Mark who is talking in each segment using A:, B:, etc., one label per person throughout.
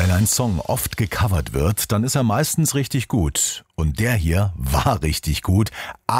A: Wenn ein Song oft gecovert wird, dann ist er meistens richtig gut. Und der hier war richtig gut.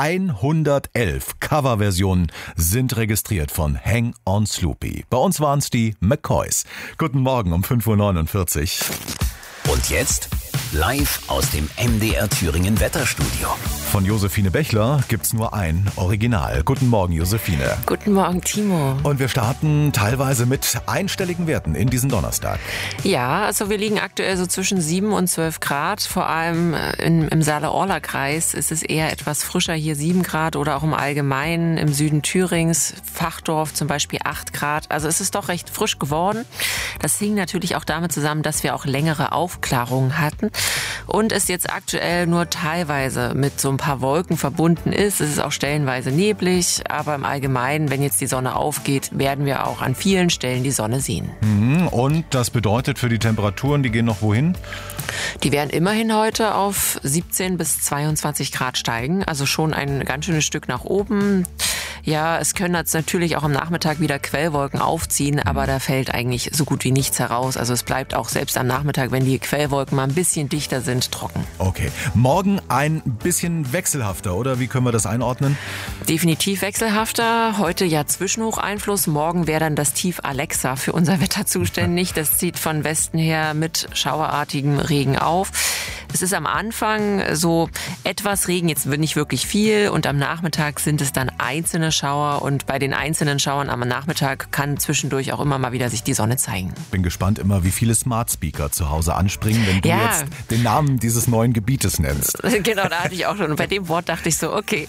A: 111 Coverversionen sind registriert von Hang on Sloopy. Bei uns waren es die McCoys. Guten Morgen um 5:49 Uhr.
B: Und jetzt live aus dem MDR Thüringen Wetterstudio.
A: Von Josephine Bechler gibt's nur ein Original. Guten Morgen, Josephine.
C: Guten Morgen, Timo.
A: Und wir starten teilweise mit einstelligen Werten in diesen Donnerstag.
C: Ja, also wir liegen aktuell so zwischen 7 und 12 Grad. Vor allem im Saale-Orla-Kreis ist es eher etwas frischer, hier 7 Grad oder auch im Allgemeinen im Süden Thürings, Fachdorf zum Beispiel 8 Grad. Also es ist doch recht frisch geworden. Das hing natürlich auch damit zusammen, dass wir auch längere Aufklärungen hatten und es jetzt aktuell nur teilweise mit so ein paar Wolken verbunden ist. Es ist auch stellenweise neblig, aber im Allgemeinen, wenn jetzt die Sonne aufgeht, werden wir auch an vielen Stellen die Sonne sehen.
A: Und das bedeutet für die Temperaturen, die gehen noch wohin?
C: Die werden immerhin heute auf 17 bis 22 Grad steigen, also schon ein ganz schönes Stück nach oben. Ja, es können jetzt natürlich auch am Nachmittag wieder Quellwolken aufziehen, aber da fällt eigentlich so gut wie nichts heraus. Also es bleibt auch selbst am Nachmittag, wenn die Quellwolken mal ein bisschen dichter sind, trocken.
A: Okay. Morgen ein bisschen wechselhafter, oder? Wie können wir das einordnen?
C: Definitiv wechselhafter. Heute ja Zwischenhocheinfluss. Morgen wäre dann das Tief Alexa für unser Wetter zuständig. Das zieht von Westen her mit schauerartigem Regen auf. Es ist am Anfang so etwas Regen, jetzt wird nicht wirklich viel und am Nachmittag sind es dann einzelne Schauer und bei den einzelnen Schauern am Nachmittag kann zwischendurch auch immer mal wieder sich die Sonne zeigen.
A: Bin gespannt immer, wie viele Smart Speaker zu Hause anspringen, wenn du jetzt den Namen dieses neuen Gebietes nennst.
C: Genau, da hatte ich auch schon. Und bei dem Wort dachte ich so, okay.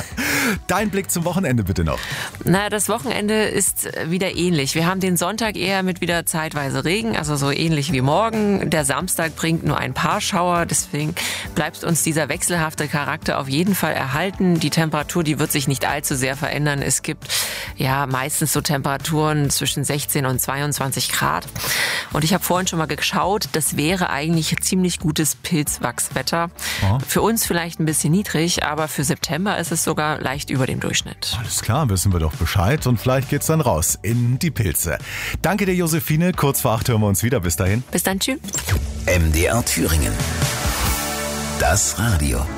A: Dein Blick zum Wochenende bitte noch.
C: Na, das Wochenende ist wieder ähnlich. Wir haben den Sonntag eher mit wieder zeitweise Regen, also so ähnlich wie morgen. Der Samstag bringt nur ein paar Schauer, deswegen bleibt uns dieser wechselhafte Charakter auf jeden Fall erhalten. Die Temperatur, die wird sich nicht allzu sehr verändern. Es gibt ja meistens so Temperaturen zwischen 16 und 22 Grad. Und ich habe vorhin schon mal geschaut, das wäre eigentlich ziemlich gutes Pilzwachswetter.
A: Oh.
C: Für uns vielleicht ein bisschen niedrig, aber für September ist es sogar leicht über dem Durchschnitt.
A: Alles klar, wissen wir doch Bescheid und vielleicht geht's dann raus in die Pilze. Danke dir, Josephine. Kurz vor 8 hören wir uns wieder. Bis dahin.
C: Bis dann, tschüss.
B: MDR Thüringen. Das Radio.